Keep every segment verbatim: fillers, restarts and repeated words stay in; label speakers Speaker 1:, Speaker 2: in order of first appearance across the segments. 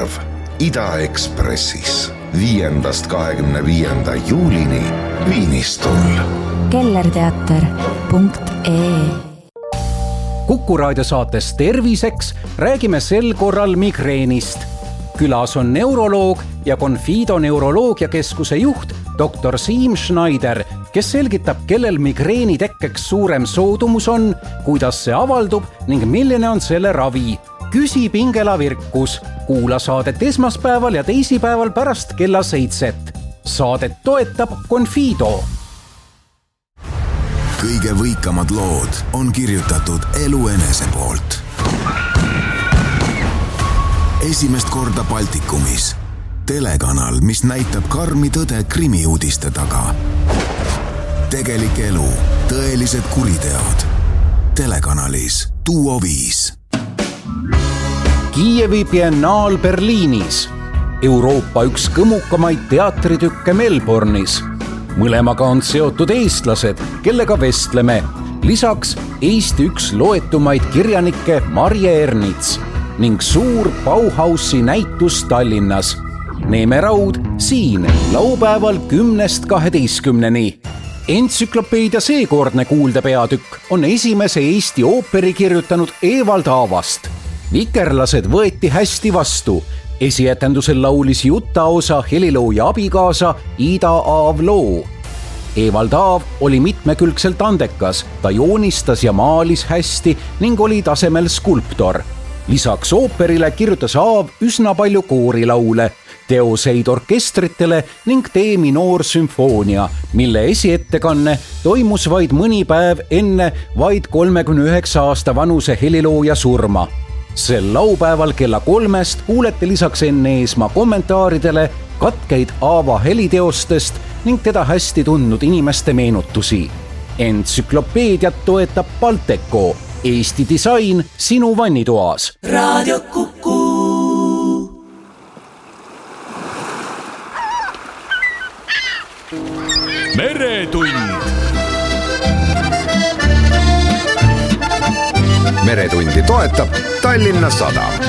Speaker 1: saadav Ida Ekspressis viiendast kahekümne viienda juulini Viinistul. kellerteater punkt ee
Speaker 2: Kuku raadio saates Terviseks räägime sel korral migreenist. Külas on neuroloog ja Confido neuroloogiakeskuse juht doktor Siim Schneider, kes selgitab, kellel migreeni tekkeks suurem soodumus on, kuidas see avaldub ning milline on selle ravi. Küsi Pingela Virkus. Kuula saadet esmaspäeval ja teisipäeval pärast kella seitset. Saadet toetab Confido.
Speaker 3: Kõige võikamad lood on kirjutatud Elu Enese poolt. Esimest korda Baltikumis. Telekanal, mis näitab karmi tõde krimiuudiste taga. Tegelik elu, tõelised kuriteod. Telekanalis Duo viis.
Speaker 2: Kiievi biennaal Berliinis. Euroopa üks kõmukamaid teatritükke Melbourne'is. Mõlemaga on seotud eestlased, kellega vestleme. Lisaks Eesti üks loetumaid kirjanikke Marje Ernits ning suur Bauhausi näitus Tallinnas. Neeme Raud siin laupäeval kümnest kaheteistkümneni. Entsüklopeedia seekordne kuuldepeatükk on esimese Eesti ooperi kirjutanud Evald Aavast. Vikerlased võeti hästi vastu. Esietendusel laulis Jutaosa helilooja abikaasa Ida Aav loo. Evald Aav oli mitmekülgselt andekas, ta joonistas ja maalis hästi ning oli tasemel skulptor. Lisaks ooperile kirjutas Aav üsna palju koorilaule, teoseid orkestritele ning D-minoorsümfoonia, mille esiettekanne toimus vaid mõni päev enne vaid kolmekümne üheksa aasta vanuse helilooja surma. Sel laupäeval kella kolmest kuulete lisaks Enn Eesmaa kommentaaridele katkeid Aava heliteostest ning teda hästi tundnud inimeste meenutusi. Entsüklopeediat toetab Balteco, Eesti disain sinu vannitoas.
Speaker 4: Raadio Kuku. Meretund.
Speaker 1: Meretundi toetab Tallinna Sadam.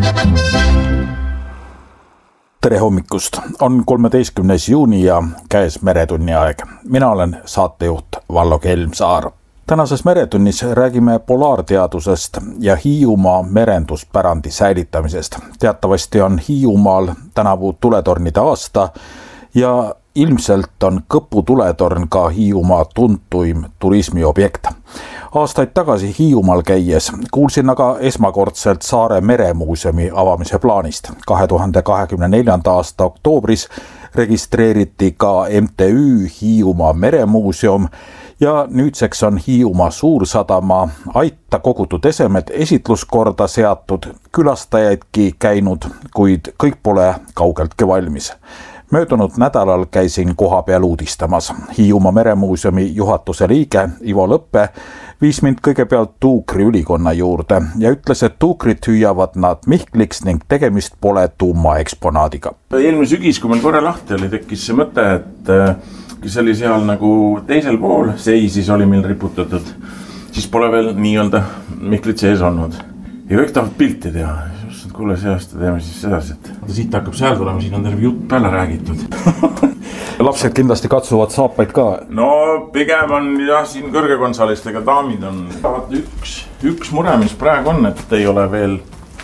Speaker 5: Tere hommikust! On kolmeteistkümnes juuni ja käes Meretunni aeg. Mina olen saatejuht Vallo Kelmsaar. Tänases Meretunnis räägime polaarteadusest ja Hiiumaa merenduspärandi säilitamisest. Teatavasti on Hiiumaal tänavu tuletornide aasta ja ilmselt on Kõpu tuletorn ka Hiiumaa tuntuim turismiobjekt. Aastaid tagasi Hiiumaal käies kuulsin aga esmakordselt Saare meremuuseumi avamise plaanist. kahe tuhande kahekümne neljanda aasta oktoobris registreeriti ka M T Y Hiiumaa meremuuseum ja nüüdseks on Hiiumaa Suursadama aita kogutud esemed esitluskorda seatud, külastajaidki käinud, kuid kõik pole kaugeltki valmis. Möödunud nädalal käisin koha peal uudistamas. Hiiumaa meremuuseumi juhatuse liige Ivo Lõppe viis mind kõigepealt Tuukri ülikonna juurde ja ütles, et tuukrit hüüavad nad Mihkliks ning tegemist pole tuumaeksponaadiga.
Speaker 6: Eelmine sügis, kui meil korra lahti oli, tekkis see mõte, et see oli seal nagu teisel pool, seisis oli meil riputatud, siis pole veel nii-öelda Mihklit sees olnud. Ja kõik tahavad pilti teha. Kuule, see aasta teeme siis sedasi, et siit hakkab seal tulema, siin on terve jutt peale räägitud.
Speaker 5: Lapsed kindlasti katsuvad saapaid ka.
Speaker 6: No pigem on jah, siin kõrgekonsalistega daamid on üks, üks mure, mis praegu on, et ei ole veel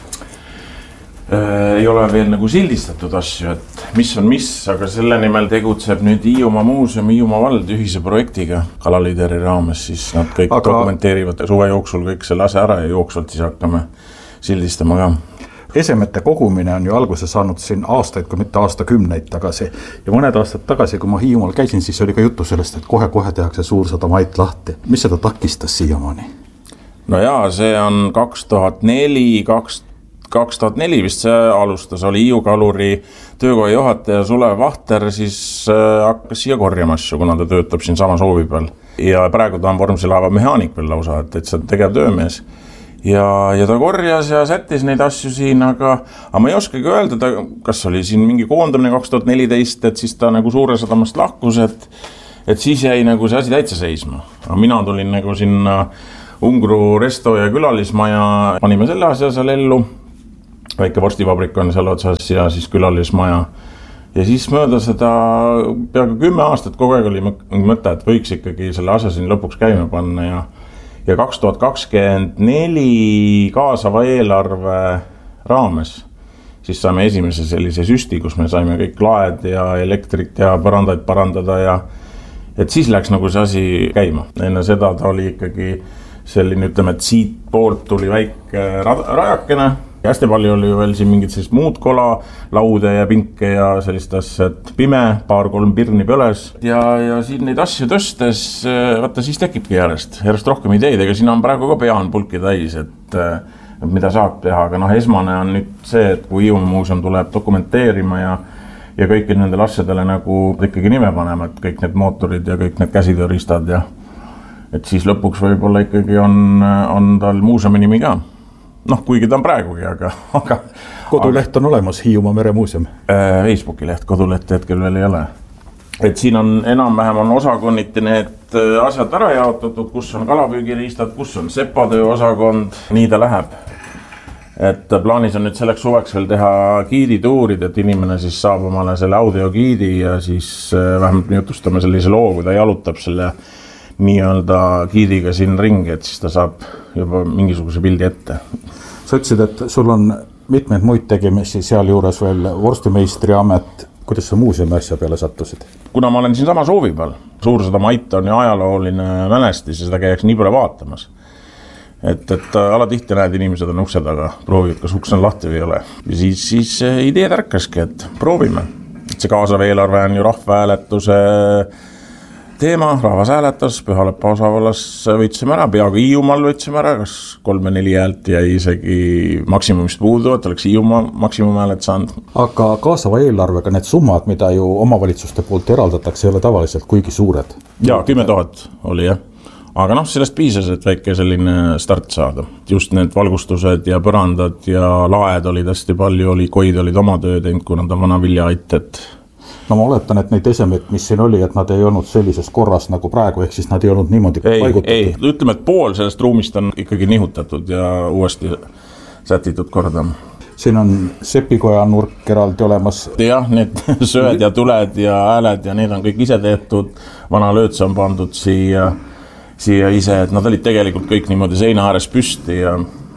Speaker 6: äh, ei ole veel nagu sildistatud asju, et mis on mis, aga selle nimel tegutseb nüüd Hiiumaa muuseum, Hiiumaa vald ühise projektiga Kalaliideri raames, siis nad kõik aga... dokumenteerivad suve jooksul kõik selle asja ära ja jooksvalt siis hakkame sildistama ka.
Speaker 5: Esemete kogumine on ju alguse saanud siin aastaid, kui mitte aastakümneid tagasi. Ja mõned aastad tagasi, kui ma Hiiumaal käisin, siis oli ka juttu sellest, et kohe-kohe tehakse Suursadama ait lahti. Mis seda takistas siiamaani?
Speaker 6: No jaa, see on kaks tuhat neli, kaks tuhat neli vist see alustas, oli Hiiu kaluri töökoja juhataja Sulev Vahter, siis hakkas siia korjama asju, kuna ta töötab siin sama soovi peal. Ja praegu ta on Vormsilaeva mehaanik veel lausa, et, et see on tegev töömees. Ja, ja ta korjas ja sättis neid asju siin, aga, aga ma ei oskagi öelda, ta, kas oli siin mingi koondamine kaks tuhat neliteist, et siis ta nagu Suursadamast lahkus, et, et siis jäi nagu see asi täitsa seisma. Aga mina tulin nagu sinna Ungru resto ja külalismaja, panime selle asja seal ellu väike vorstivabrik on seal otsas ja siis külalismaja. Ja siis mööda seda peaaegu kümme aastat kogu aeg oli mõte, et võiks ikkagi selle asja siin lõpuks käima panna ja ja kaks tuhat kakskümmend neli kaasava eelarve raames siis saime esimese sellise süsti, kus me saime kõik laed ja elektrit ja põrandaid parandada ja et siis läks nagu see asi käima. Enne seda ta oli ikkagi selline, ütleme, et siit poolt tuli väike rajakene. Ja hästi palju oli veel siin mingid sellist muud kola, laude ja pinke ja sellist asja, et pime, paar-kolm pirni põles. Ja, ja siin neid asju tõstes, vaata siis tekibki järjest, järjest rohkem ideid, ega siin on praegu ka pea on pulki täis, et, et mida saab teha. Aga noh, esmane on nüüd see, et kui Hiiumaa muuseum tuleb dokumenteerima ja, ja kõik nendele asjadele nagu ikkagi nime panema, et kõik need mootorid ja kõik need käsitööristad ja et siis lõpuks võib-olla ikkagi on, on tal muuseumi nimi ka. Noh, kuigi ta on praegugi, aga... aga
Speaker 5: koduleht on olemas, Hiiumaa meremuuseum.
Speaker 6: Facebooki leht, koduleht hetkel veel ei ole. Et siin on enam-vähem on osakonniti need asjad ära jaotatud, kus on kalapüügiriistad, kus on sepatöö osakond, nii ta läheb. Et plaanis on nüüd selleks suveks veel teha giidituurid, et inimene siis saab omale selle audiogiidi ja siis vähemalt jutustame sellise loo, kui ta jalutab selle nii-öelda giidiga siin ringi, et siis ta saab juba mingisuguse pildi ette.
Speaker 5: Sa ütlesid, et sul on mitmed muid tegemisi, seal juures veel vorstimeistri amet. Kuidas sa muuseumi asja peale sattusid?
Speaker 6: Kuna ma olen siin sama soovi peal, Suursada Mait on ju ajalooline mälestis ja seda käiks nii palju vaatamas. Et, et alatihti näed inimesed on ukse taga, proovivad, kas uks on lahti või ei ole. Ja siis, siis ideed ärkaski, et proovime. Et see kaasav eelarve on ju rahvahääletuse teema, rahvas hääletas, Pühalepa osavallas võitsime ära, peaaegu Hiiumaal võitsime ära, kas kolme neli häält jäi isegi maksimumist puudu, et oleks Hiiumaa maksimumhäälet saanud.
Speaker 5: Aga kaasava eelarvega need summad, mida ju omavalitsuste poolt eraldatakse, ei ole tavaliselt kuigi suured.
Speaker 6: Jaa, kümme tuhat oli jah. Aga noh, sellest piisas, et väike selline start saada. Just need valgustused ja põrandad ja laed olid hästi palju, oli koid olid oma töö teinud, kui nad on vana vilja aitet.
Speaker 5: No ma oletan, et neid esemeid, mis siin oli, et nad ei olnud sellises korras nagu praegu, ehk siis nad ei olnud niimoodi
Speaker 6: ei,
Speaker 5: paigutatud.
Speaker 6: Ei, ütleme, et pool sellest ruumist on ikkagi nihutatud ja uuesti sätitud korda.
Speaker 5: Siin on sepikoja nurk eraldi olemas.
Speaker 6: Jah, need sööd ja tuled ja hääled ja need on kõik ise tehtud. Vana lööts on pandud siia, siia ise, et nad olid tegelikult kõik niimoodi seina ääres püsti ja,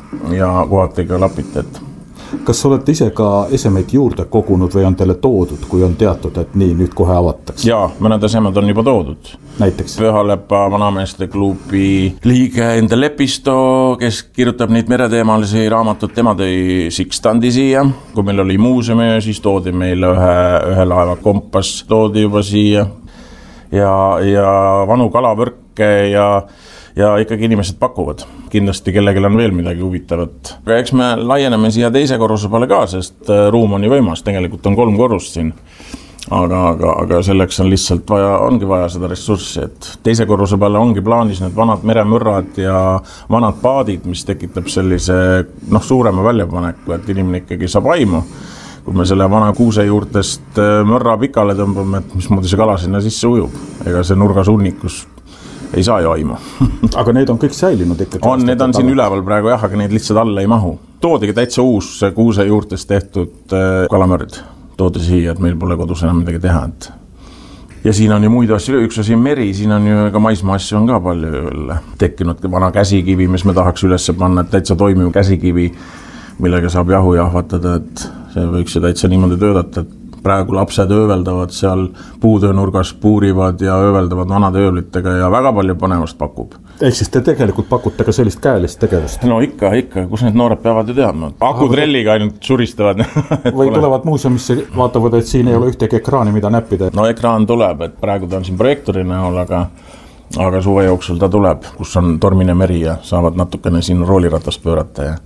Speaker 6: ja kohati ka lapitet.
Speaker 5: Kas sa oled ise ka esemeid juurde kogunud või on teile toodud, kui on teatud, et nii nüüd kohe avatakse?
Speaker 6: Jaa, mõned esemed on juba toodud.
Speaker 5: Näiteks?
Speaker 6: Pühalepa vanameeste klubi liige Ende Lepisto, kes kirjutab neid mereteemalisi raamatut, tema tõi Sixstandi siia. Kui meil oli muuseumi, siis toodi meile ühe, ühe laeva kompass, toodi juba siia ja, ja vanu kalavõrke ja ja ikkagi inimesed pakuvad. Kindlasti kellegil on veel midagi huvitavat. Aga eks me laieneme siia teise korruse peale ka, sest ruum on ju võimas, tegelikult on kolm korrust siin. Aga, aga, aga selleks on lihtsalt vaja, ongi vaja seda ressurssi, et teise korruse peale ongi plaanis need vanad meremõrrad ja vanad paadid, mis tekitab sellise noh, suurema väljapaneku, et inimene ikkagi saab aimu. Kui me selle vana kuuse juurtest mörra pikale tõmbame, et mismoodi see kala sinna sisse ujub. Ega see nurgas hunnikus ei saa ju aima.
Speaker 5: Aga need on kõik säilinud ikkagi?
Speaker 6: On, need on siin üleval praegu jah, aga need lihtsalt alla ei mahu. Toodigi täitsa uus kuuse juurtest tehtud kalamörd. Toodi siia, et meil pole kodus enam midagi teha. Et. Ja siin on ju muid asju, üks asi meri, siin on ju ka maismaa asju on ka palju tekkinud. Vana käsikivi, mis me tahaks üles panna, et täitsa toimiv käsikivi, millega saab jahu jahvatada, et see võiks ju täitsa niimoodi töödata, et praegu lapsed ööveldavad seal puutöönurgas, puurivad ja ööveldavad vanade ööblitega ja väga palju põnevust pakub.
Speaker 5: Ehk siis te tegelikult pakute ka sellist käelist tegevust?
Speaker 6: No ikka, ikka, kus need noored peavad ju teadma. Akutrelliga ainult suristavad.
Speaker 5: Või tulevad muuseumisse, vaatavad, et siin ei ole ühtegi ekraani, mida näppida?
Speaker 6: No ekraan tuleb, et praegu ta on siin projektori näol, aga, aga suve jooksul ta tuleb, kus on tormine meri ja saavad natukene siin rooliratast pöörata ja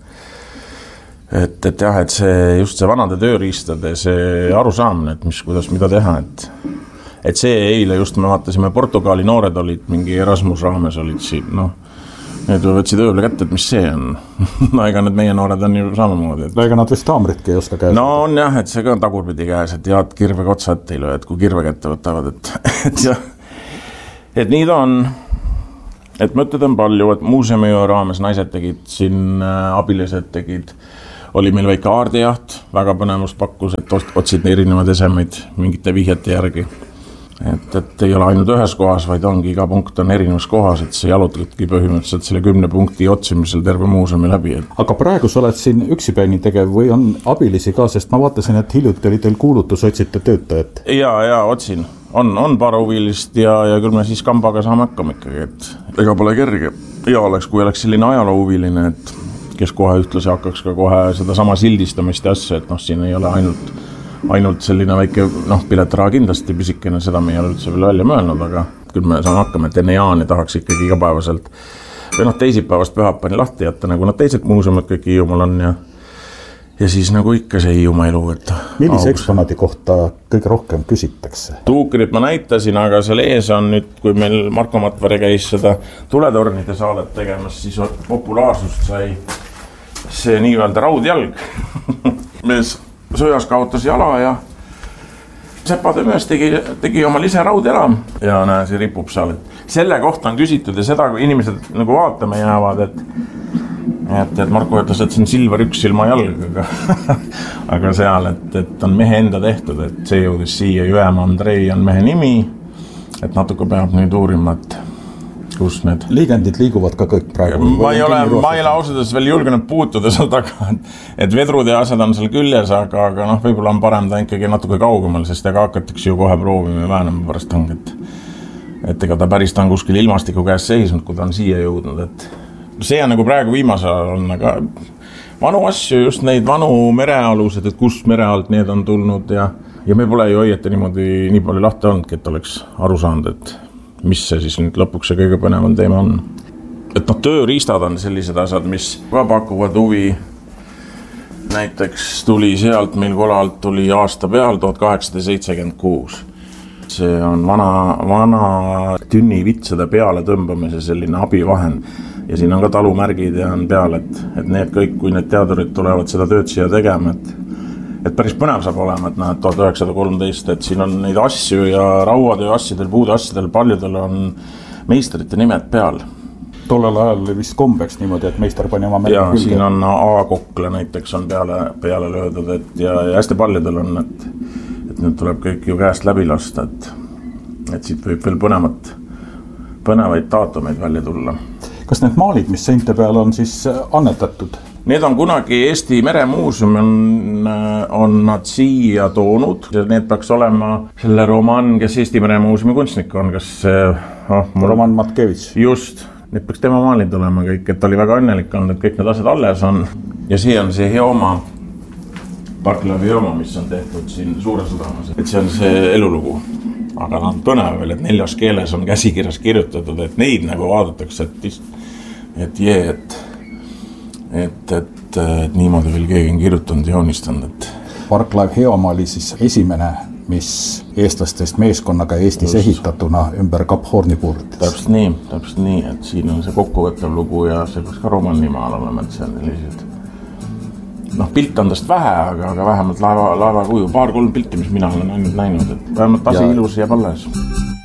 Speaker 6: Et, et jah, et see just see vanade tööriistade, see arusaamine, et mis, kuidas, mida teha, et, et see eile just me vaatasime, Portugali noored olid, mingi Erasmus raames olid siin, noh, need võtsid ööble kätte, et mis see on. No ega need meie noored on ju samamoodi. Et...
Speaker 5: Ega nad vist taamritki ei oska käes.
Speaker 6: No on jah, et see ka on tagurpidi käes, et jaad kirvega otsa ette ei löö, et kui kirve kätte võtavad, et, et jah, et nii ta on. Et mõtted on palju, et muuseumi raames naised tegid siin, abilised tegid oli meil väike aardejaht, väga põnevust pakkus, et otsid erinevad esemeid mingite vihjete järgi. Et, et ei ole ainult ühes kohas, vaid ongi iga punkt on erinevas kohas, et see jalutadki põhimõtteliselt selle kümne punkti otsimisel terve muuseumi läbi. Et...
Speaker 5: Aga praegu sa oled siin üksipäini tegev või on abilisi ka, sest ma vaatasin, et hiljuti oli teil kuulutus, otsite töötajat.
Speaker 6: Ja, ja, otsin. On, on paar huvilist ja, ja küll me siis kambaga saame hakkama ikkagi, et ega pole kerge. Ja oleks, kui oleks selline ajaloo huviline, et kes kohe ühtlasi hakkaks ka kohe seda sama sildistamist ja asja, et noh, siin ei ole ainult... ainult selline väike, noh, piletaraha kindlasti pisikene, seda me ei ole üldse veel välja mõelnud, aga küll me saame hakkama, et enne jaani tahaks ikkagi igapäevaselt või noh, teisipäevast pühapäevani lahti jätta, nagu nad teised muuseumid kõik Hiiumaal on ja ja siis nagu ikka see Hiiumaa elu, et
Speaker 5: millise eksponaadi kohta kõige rohkem küsitakse?
Speaker 6: Tuukrit ma näitasin, aga seal ees on nüüd, kui meil Marko Matvere käis seda tuletornide saadet tegemas, siis populaarsust sai see nii-öelda raudjalg mees sööjas kaotas jala ja Sepa Tõmöös tegi, tegi oma lise raudjala ja näe, see ripub seal. Et selle kohta on küsitud ja seda, kui inimesed nagu vaatame jäävad, et, et, et Marko ütles, et see on Silver üks silma jalg, aga, aga seal, et, et on mehe enda tehtud, et see jõudis siia, Jüemaa Andrei on mehe nimi, et natuke peab nüüd uurima, et kus need
Speaker 5: liigendid liiguvad ka kõik praegu.
Speaker 6: Ma ei ole, ma ei ole ausades veel julgenud puutuda seal taga, et vedrud ja asjad on seal küljes, aga, aga noh, võib-olla on parem ta ikkagi natuke kaugemal, sest ega hakatakse ju kohe proovima ja väänama pärast hanget. Et ega ta päris ta on kuskil ilmastiku käes seisnud, kui ta on siia jõudnud, et see on nagu praegu viimase on, aga vanu asju, just neid vanu merealused, et kust mere alt need on tulnud ja, ja me pole ju õieti niimoodi nii palju lahti olnudki, et oleks aru saanud, et mis see siis nüüd lõpuks see kõige põnevam teema on. Et noh, tööriistad on sellised asjad, mis ka pakuvad huvi. Näiteks tuli sealt meil kolalt tuli aasta peal tuhat kaheksasada seitsekümmend kuus. See on vana, vana tünni vitsade peale tõmbamise selline abivahend. Ja siin on ka talumärgid ja on peal, et, et need kõik, kui need teadurid tulevad seda tööd siia tegema, et et päris põnev saab olema, et näed tuhat üheksasada kolmteist, et siin on neid asju ja rauatöö asjadel, puude asjadel, paljudel on meistrite nimed peal.
Speaker 5: Tollel ajal oli vist kombeks niimoodi, et meister pani oma
Speaker 6: ja külge. Siin on A-kokle näiteks on peale, peale löödud, et ja, ja hästi paljudel on, et, et nüüd tuleb kõik ju käest läbi lasta, et, et siit võib veel põnevat, põnevaid daatumeid välja tulla.
Speaker 5: Kas need maalid, mis seinte peal on siis annetatud?
Speaker 6: Need on kunagi Eesti Meremuuseum on, on nad siia toonud ja need peaks olema selle Roman, kes Eesti Meremuuseumi kunstnik on, kas
Speaker 5: oh, mul... Roman Matkevitš.
Speaker 6: Just, need peaks tema maalid olema kõik, et oli väga õnnelik olnud, et kõik need asjad alles on. Ja see on see Hioma, Parklavi Hioma, mis on tehtud siin Suure Sadamas, et see on see elulugu. Aga nad põnev veel, et neljas keeles on käsikirjas kirjutatud, et neid nagu vaadatakse, et, et jee, et Et, et, et niimoodi veel keegi on kirjutanud ja joonistanud, et
Speaker 5: Parklav Hioma oli siis esimene, mis eestlastest meeskonnaga Eestis just ehitatuna ümber Kap Horni puurides.
Speaker 6: Täpselt nii, täpselt nii, et siin on see kokkuvõttev lugu ja see peaks ka Romani maal olema, et see on sellised noh, pilt on tast vähe, aga, aga vähemalt laeva, laeva kuju, paar-kolm pilti, mis mina olen ainult näinud, et vähemalt tasi ja ilus jääb alles.